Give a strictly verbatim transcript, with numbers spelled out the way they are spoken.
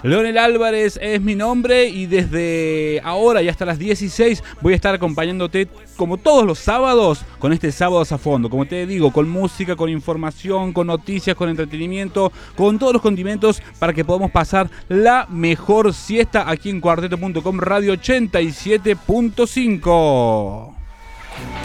Leonel Álvarez es mi nombre y desde ahora y hasta las dieciséis voy a estar acompañándote como todos los sábados con este Sábados a Fondo. Como te digo, con música, con información, con noticias, con entretenimiento, con todos los condimentos para que podamos pasar la mejor siesta aquí en cuarteto punto com Radio ochenta y siete punto cinco.